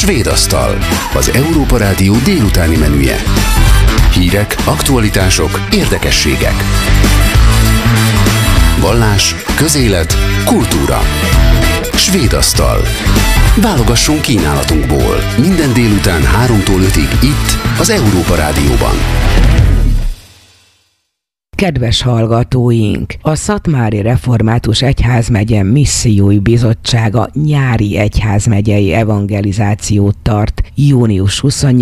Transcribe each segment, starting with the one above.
Svédasztal, az Európa Rádió délutáni menüje. Hírek, aktualitások, érdekességek. Vallás, közélet, kultúra. Svédasztal. Válogassunk kínálatunkból. Minden délután 3-tól 5-ig itt, az Európa Rádióban. Kedves hallgatóink! A Szatmári Református Egyházmegye Missziói Bizottsága nyári egyházmegyei evangelizációt tart június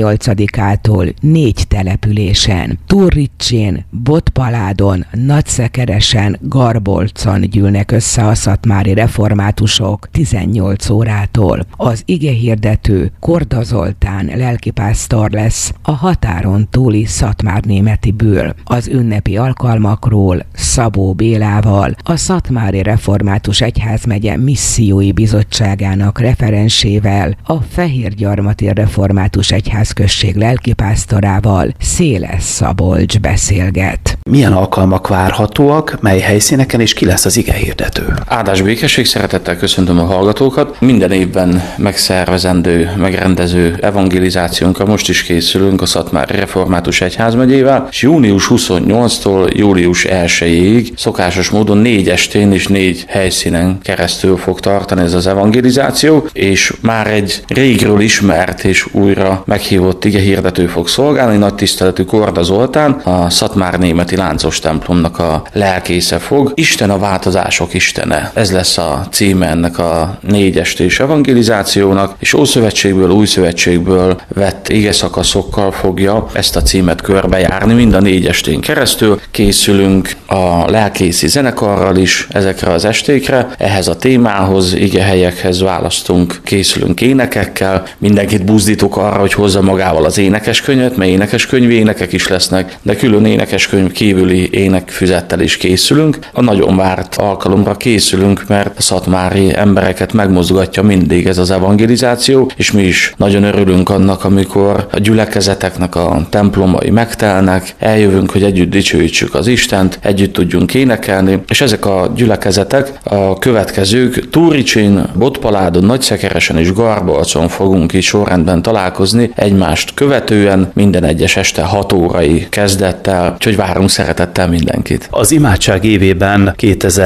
28-ától 4 településen. Turricsén, Botpaládon, Nagyszekeresen, Garbolcon gyűlnek össze a szatmári reformátusok 18 órától. Az igehirdető Korda Zoltán lelkipásztor lesz a határon túli szatmárnémetiből. Az ünnepi alkalmakról Szabó Bélával, a Szatmári Református Egyházmegye Missziói Bizottságának referensével, a Fehérgyarmati Református Egyházközség lelkipásztorával, Széles Szabolcs beszélget. Milyen alkalmak várhatóak, mely helyszíneken, és ki lesz az igehirdető? Áldás békesség, szeretettel köszöntöm a hallgatókat. Minden évben megszervezendő, megrendező evangelizációnkra most is készülünk a Szatmári Református Egyházmegyével, és június 28-tól július 1-ig szokásos módon 4 estén és 4 helyszínen keresztül fog tartani ez az evangelizáció, és már egy régről ismert és újra meghívott igehirdető fog szolgálni, nagy tiszteletű Korda Zoltán, a szatmárnémeti láncos templomnak a lelkésze fog. Isten a változások istene. Ez lesz a címe ennek a 4 estés evangelizációnak, és Ószövetségből, Új Szövetségből vett igeszakaszokkal fogja ezt a címet körbejárni mind a 4 estén keresztül. Készülünk a lelkészi zenekarral is ezekre az estékre, ehhez a témához, igehelyekhez választunk, készülünk énekekkel, mindenkit buzdítok arra, hogy hozza magával az énekeskönyvet, mert énekeskönyvi énekek is lesznek, de külön énekeskönyv kívüli énekfüzettel is készülünk. A nagyon várt alkalomra készülünk, mert a szatmári embereket megmozgatja mindig ez az evangelizáció, és mi is nagyon örülünk annak, amikor a gyülekezeteknek a templomai megtelnek, eljövünk, hogy együtt dicsőítsük az Istent, együtt tudjunk énekelni, és ezek a gyülekezetek a következők: Turricsén, Botpaládon, Nagyszekeresen és Garbolcon fogunk így sorrendben találkozni egymást követően, minden egyes este 6 órai kezdettel, úgyhogy várunk szeretettel mindenkit. Az imádság évében,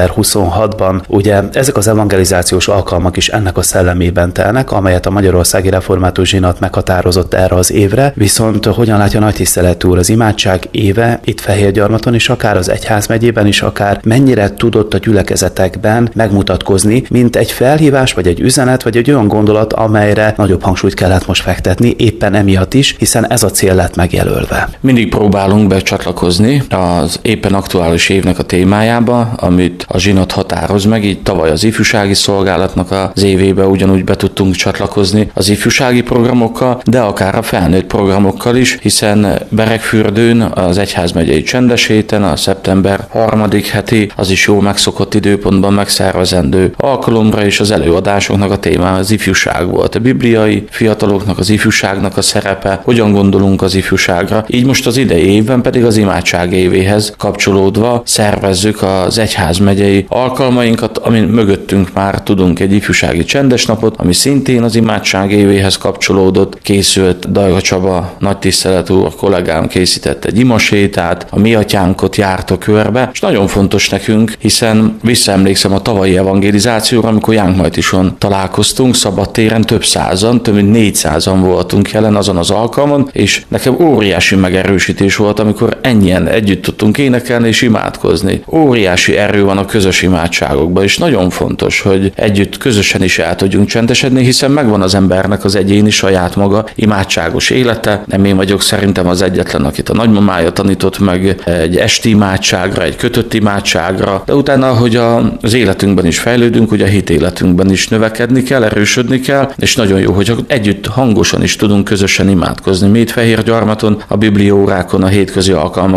2026-ban ugye ezek az evangelizációs alkalmak is ennek a szellemében telnek, amelyet a Magyarországi Református Zsinat meghatározott erre az évre, viszont hogyan látja nagy tiszteletű úr az imádság éve itt Fehérgyarmaton is, akár az egyházmegyében is, akár mennyire tudott a gyülekezetekben megmutatkozni, mint egy felhívás, vagy egy üzenet, vagy egy olyan gondolat, amelyre nagyobb hangsúlyt kellett most fektetni, éppen emiatt is, hiszen ez a cél lett megjelölve. Mindig próbálunk becsatlakozni az éppen aktuális évnek a témájába, amit a zsinat határoz meg, így tavaly az ifjúsági szolgálatnak az évébe ugyanúgy be tudtunk csatlakozni az ifjúsági programokkal, de akár a felnőtt programokkal is, hiszen Beregfürdőn az egyházmegyei csendes héten, a szeptember 3. heti, az is jó megszokott időpontban megszervezendő alkalomra, és az előadásoknak a témája az ifjúság volt. A bibliai fiataloknak, az ifjúságnak a szerepe, hogyan gondolunk az ifjúságra. Így most az idei évben pedig az imádság évéhez kapcsolódva szervezzük az egyházmegyei alkalmainkat, amin mögöttünk már tudunk egy ifjúsági csendes napot, ami szintén az imádság évéhez kapcsolódott. Készült Dajga Csaba nagy tiszteletű úr kollégám, készített egy imasétát, a Mi Atyánkot járta körbe, és nagyon fontos nekünk, hiszen visszaemlékszem a tavalyi evangelizációra, amikor Jánkmajtison találkoztunk, szabadtéren több százan, több mint 400-an voltunk jelen azon az alkalmon, és nekem óriási megerősítés volt, amikor ennyien együtt tudtunk énekelni és imádkozni. Óriási erő van a közös imádságokban, és nagyon fontos, hogy együtt közösen is el tudjunk csendesedni, hiszen megvan az embernek az egyéni saját maga imádságos élete. Nem én vagyok szerintem az egyetlen, akit a nagymamája tanított meg egy esti imádságra, egy kötött imádságra, de utána, hogy az életünkben is fejlődünk, hogy a hit életünkben is növekedni kell, erősödni kell, és nagyon jó, hogy együtt hangosan is tudunk közösen imádkozni. Mi itt Fehérgyarmaton, a bibliaórákon, a hétközi alkalmakon gyakorlatilag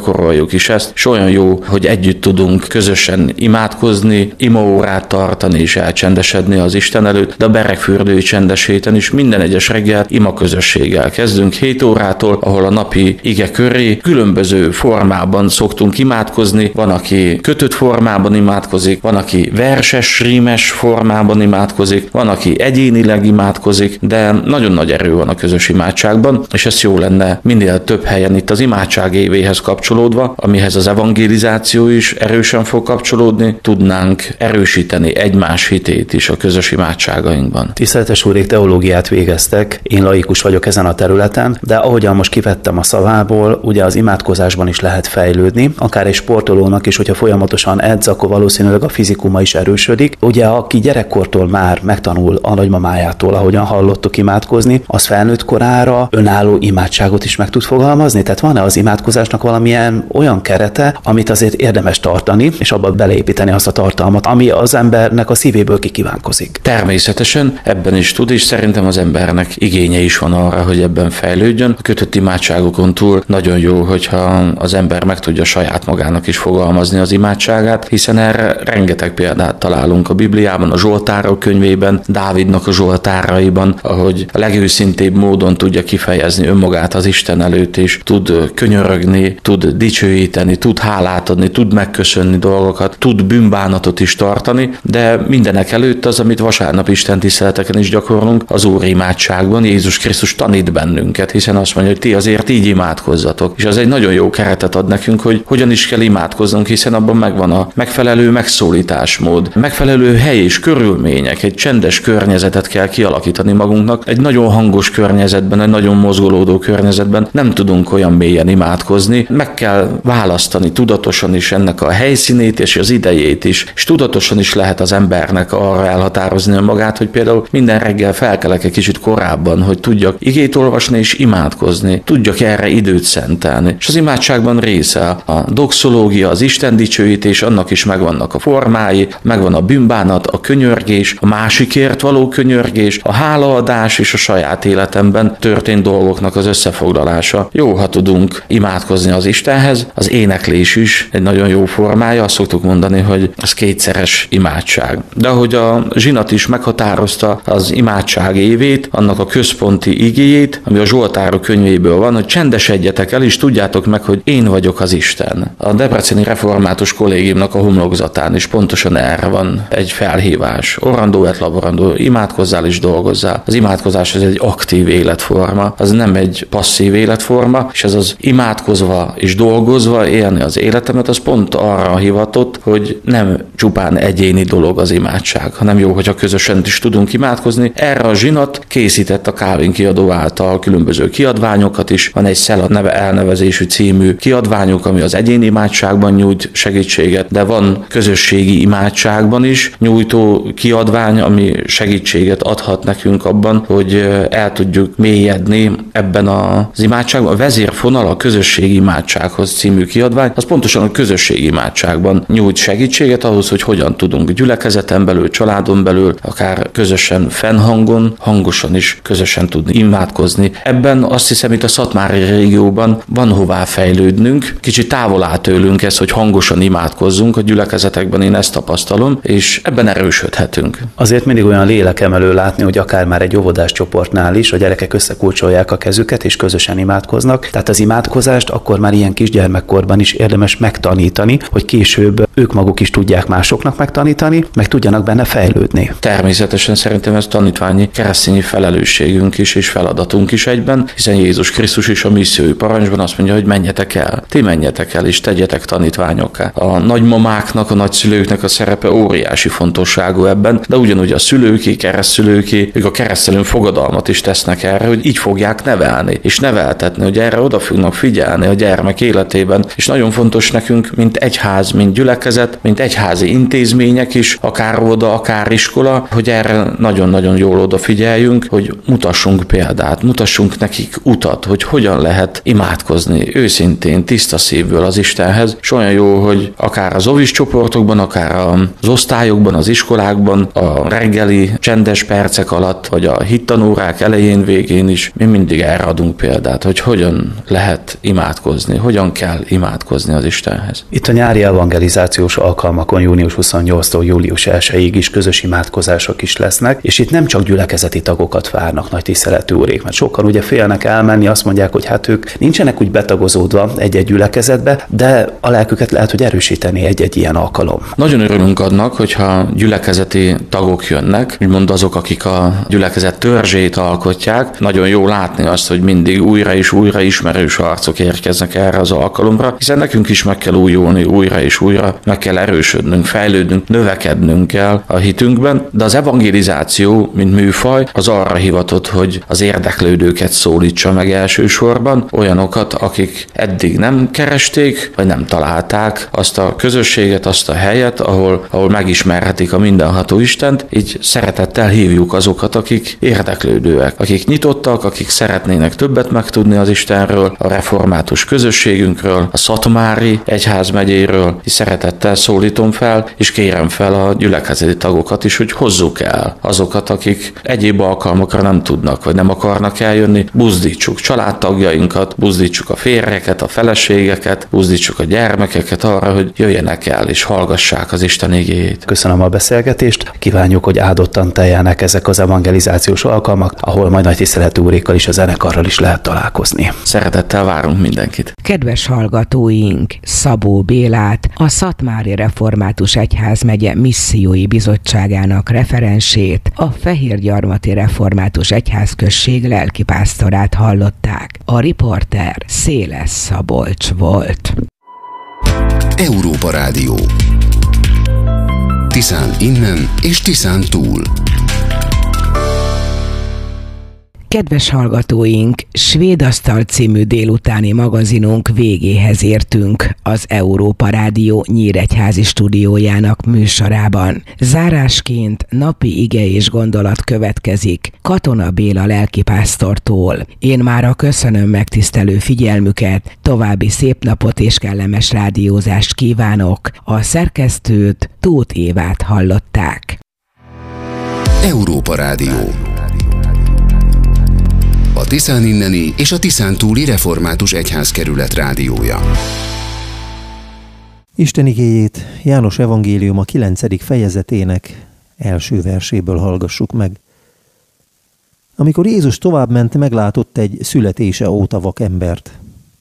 gyakoroljuk is ezt, és olyan jó, hogy együtt tudunk közösen imádkozni, imaórát tartani és elcsendesedni az Isten előtt, de a Beregfürdői Csendes Héten is minden egyes reggel ima közösséggel kezdünk 7 órától, ahol a napi ige köré különböző formában szoktunk imádkozni. Van, aki kötött formában imádkozik, van, aki verses, rímes formában imádkozik, van, aki egyénileg imádkozik, de nagyon nagy erő van a közös imádságban, és ez jó lenne minél több helyen itt az imádság évéhez kapcsolódva, amihez az evangelizáció is erősen fog kapcsolódni, tudnánk erősíteni egymás hitét is a közös imádságainkban. Tiszteletes úrék, teológiát végeztek, én laikus vagyok ezen a területen, de ahogyan most kivettem a szavából, ugye az imádkozásban is lehet fejlődni, akár egy sportolónak is, hogyha folyamatosan edz, akkor valószínűleg a fizikuma is erősödik. Ugye aki gyerekkortól már megtanul a nagymamájától, ahogyan hallottuk imádkozni, az felnőtt korára önálló imádságot is meg tud fogalmazni? Tehát van-e az imádkozásnak valamilyen olyan kerete, amit azért érdemes tartani, és abba beleépíteni azt a tartalmat, ami az embernek a szívéből kikívánkozik? Természetesen ebben is tud, és szerintem az embernek igénye is van arra, hogy ebben fejlődjön. A kötött imádságokon túl nagyon jó, hogyha az ember meg tudja saját magának is fogalmazni az imádságát, hiszen erre rengeteg példát találunk a Bibliában, a Zsoltárok könyvében, Dávidnak a zsoltáraiban, ahogy a legőszintébb módon tudja kifejezni önmagát az Isten előtt, és tud könyörögni, tud dicsőíteni, tud hálát adni, tud megköszönni dolgokat, tud bűnbánatot is tartani, de mindenek előtt az, amit vasárnap Isten tiszteleteken is gyakorlunk, az Úr imádságban Jézus Krisztus tanít bennünket, hiszen azt mondja, hogy ti azért így imádkozzatok. És az egy nagyon jó keretet ad nekünk, hogy hogyan is kell imádkoznunk, hiszen abban megvan a megfelelő megszólításmód, megfelelő hely és körülmények, egy csendes környezetet kell kialakítani magunknak. Egy nagyon hangos környezetben, egy nagyon mozgolódó környezetben nem tudunk olyan mélyen imádkozni. Meg kell választani tudatosan is ennek a helyszínét és az idejét is, és tudatosan is lehet az embernek arra elhatározni magát, hogy például minden reggel felkelek egy kicsit korábban, hogy tudjak igét olvasni és imádkozni, tudjak erre időt szentelni. És az imádságban része a doxológia, az Isten dicsőítés, annak is megvannak a formái, megvan a bűnbánat, a könyörgés, a másikért való könyörgés, a hálaadás és a saját életemben történt dolgoknak az összefoglalása. Jó, ha tudunk imádkozni az Istenhez, az éneklés is egy nagyon jó formája, azt szoktuk mondani, hogy az kétszeres imádság. De ahogy a zsinat is meghatározta az imádság évét, annak a központi igéjét, ami a Zsoltárok könyvéből van, hogy csendesedjetek el, és tudjátok meg, hogy én vagyok az Isten. A Debreceni Református Kollégiumnak a homlokzatán is pontosan erre van egy felhívás. Orrandó et laborandó, imádkozzál és dolgozzál. Az imádkozás az egy aktív életforma, az nem egy passzív életforma, és ez az imádkozva és dolgozva élni az életemet, az pont arra hivatott, hogy nem csupán egyéni dolog az imádság, hanem jó, hogyha közösen is tudunk imádkozni. Erre a zsinat készített a Calvin kiadó által különböző kiadványokat is. Van egy Szela neve elnevezésű című kiadványuk, ami az egyéni imádságban nyújt segítséget, de van közösségi imádságban is nyújtó kiadvány, ami segítséget adhat nekünk abban, hogy el tudjuk mélyedni ebben az imádságban. A vezérfonal a közösségi imádsághoz című kiadvány, az pontosan a közösségi imádságban nyújt segítséget ahhoz, hogy hogyan tudunk gyülekezeten belül, családon belül, akár közösen fennhangon, hangosan is közösen tudni imádkozni. Ebben azt hiszem, itt a szatmári régióban van hová fejlődnünk, kicsit távol áll tőlünk ez, hogy hangosan imádkozzunk, a gyülekezetekben én ezt tapasztalom, és ebben erősödhetünk. Azért mindig olyan lélekemelő látni, hogy akár már egy óvodás csoportnál is a gyerekek összekulcsolják a kezüket és közösen imádkoznak. Tehát az imádkozást akkor már ilyen kisgyermekkorban is érdemes megtanítani, hogy később ők maguk is tudják másoknak megtanítani, meg tudjanak benne fejlődni. Természetesen szerintem ez tanítványi keresztényi felelősségünk is és feladatunk is egyben, hiszen Jézus Krisztus is a missziói parancsban azt mondja, hogy menjetek el. Ti menjetek el és tegyetek tanítványokká. A nagymamáknak, a nagyszülőknek a szerepe óriási fontosságú ebben, de ugyanúgy a szülőké, keresztszülőké, ők a keresztelőn fogadalmat is tesznek erre, hogy így fogják nevelni és neveltetni, hogy erre oda fognak figyelni a gyermek életében. És nagyon fontos nekünk, mint egyház, mint gyülekezet, mint egyházi intézmények is, akár oda, akár iskola, hogy erre nagyon-nagyon jól odafigyeljünk, hogy mutassunk példát, mutassunk nekik utat, hogy hogyan lehet imádkozni őszintén, tiszta szívből az Istenhez, és olyan jó, hogy akár az ovis csoportokban, akár az osztályokban, az iskolákban, a reggeli csendes percek alatt, vagy a hittanórák elején, végén is mi mindig erre adunk példát, hogy hogyan lehet imádkozni, hogyan hogyan kell imádkozni az Istenhez. Itt a nyári evangelizációs alkalmakon június 28-tól július 1-ig is közös imádkozások is lesznek, és itt nem csak gyülekezeti tagokat várnak, nagy tiszteletű úrék, mert sokan ugye félnek elmenni, azt mondják, hogy hát ők nincsenek úgy betagozódva egy-egy gyülekezetbe, de a lelküket lehet, hogy erősíteni egy-egy ilyen alkalom. Nagyon örülünk annak, hogyha gyülekezeti tagok jönnek, úgymond azok, akik a gyülekezet törzsét alkotják. Nagyon jó látni azt, hogy mindig újra és újra ismerős arcok érkeznek erre az alkalomra, hiszen nekünk is meg kell újulni újra és újra, meg kell erősödnünk, fejlődnünk, növekednünk kell a hitünkben, de az evangelizáció, mint műfaj, az arra hivatott, hogy az érdeklődőket szólítsa meg elsősorban, olyanokat, akik eddig nem keresték, vagy nem találták azt a közösséget, azt a helyet, ahol megismerhetik a mindenható Istent, így szeretettel hívjuk azokat, akik érdeklődőek, akik nyitottak, akik szeretnének többet megtudni az Istenről, a református közösségünkről, a Szatmári egyházmegyéről, és szeretettel szólítom fel, és kérem fel a gyülekezeti tagokat is, hogy hozzuk el azokat, akik egyéb alkalmakra nem tudnak, vagy nem akarnak eljönni, buzdítsuk családtagjainkat, buzdítsuk a férjeket, a feleségeket, buzdítsuk a gyermekeket arra, hogy jöjjenek el és hallgassák az Isten igéjét. Köszönöm a beszélgetést, kívánjuk, hogy áldottan teljenek ezek az evangelizációs alkalmak, ahol majd nagy tiszteletű úrékkal is, a zenekarral is lehet találkozni. Szeretettel várunk mindenkit. Kedves hallgatóink, Szabó Bélát, a Szatmári Református Egyházmegye Missziói Bizottságának referensét, a Fehérgyarmati Református Egyházközség lelkipásztorát hallották. A riporter Széles Szabolcs volt. Európa Rádió. Tiszán innen és Tiszán túl. Kedves hallgatóink, Svédasztal című délutáni magazinunk végéhez értünk az Európa Rádió nyíregyházi stúdiójának műsorában. Zárásként napi ige és gondolat következik Katona Béla lelkipásztortól. Én mára köszönöm megtisztelő figyelmüket, további szép napot és kellemes rádiózást kívánok. A szerkesztőt, Tóth Évát hallották. Európa Rádió. A Tiszán inneni és a Tiszán túli református egyházkerület rádiója. Isten igéjét János evangéliuma 9. fejezetének első verséből hallgassuk meg. Amikor Jézus továbbment, meglátott egy születése óta vak embert.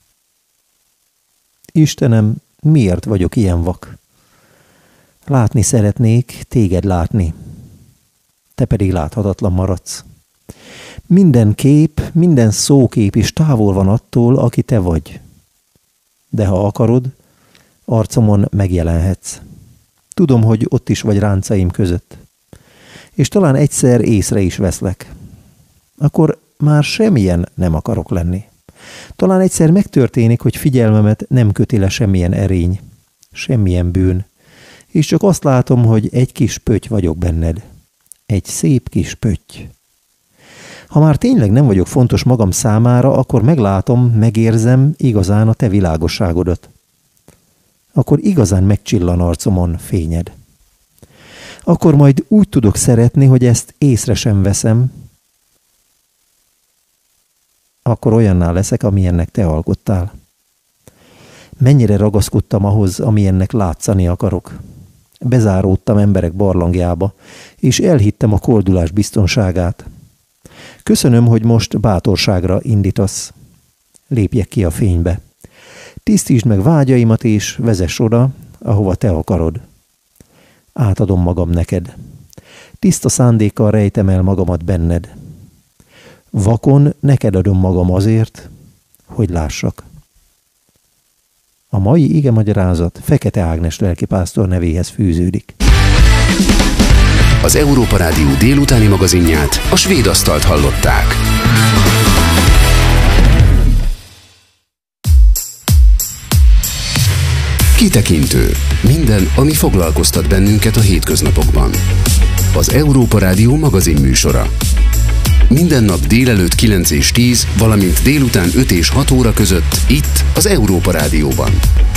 Istenem, miért vagyok ilyen vak? Látni szeretnék, téged látni. Te pedig láthatatlan maradsz. Minden kép, minden szókép is távol van attól, aki te vagy. De ha akarod, arcomon megjelenhetsz. Tudom, hogy ott is vagy ráncaim között. És talán egyszer észre is veszlek. Akkor már semmilyen nem akarok lenni. Talán egyszer megtörténik, hogy figyelmemet nem köti le semmilyen erény, semmilyen bűn, és csak azt látom, hogy egy kis pötty vagyok benned. Egy szép kis pötty. Ha már tényleg nem vagyok fontos magam számára, akkor meglátom, megérzem igazán a te világosságodat. Akkor igazán megcsillan arcomon fényed. Akkor majd úgy tudok szeretni, hogy ezt észre sem veszem, akkor olyanná leszek, amilyennek te alkottál. Mennyire ragaszkodtam ahhoz, amilyennek látszani akarok. Bezáródtam emberek barlangjába, és elhittem a koldulás biztonságát. Köszönöm, hogy most bátorságra indítasz. Lépjek ki a fénybe. Tisztítsd meg vágyaimat, és vezess oda, ahova te akarod. Átadom magam neked. Tiszta szándékkal rejtem el magamat benned. Vakon neked adom magam azért, hogy lássak. A mai igemagyarázat Fekete Ágnes lelkipásztor nevéhez fűződik. Az Európa Rádió délutáni magazinját, a Svédasztalt hallották. Kitekintő. Minden, ami foglalkoztat bennünket a hétköznapokban. Az Európa Rádió magazin műsora. Minden nap délelőtt 9 és 10, valamint délután 5 és 6 óra között itt az Európa Rádióban.